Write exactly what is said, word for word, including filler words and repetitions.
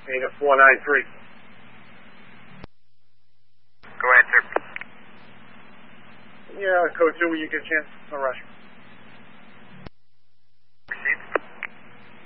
Beta four nine three. Go ahead, sir. Yeah, code two when you get a chance. No rush.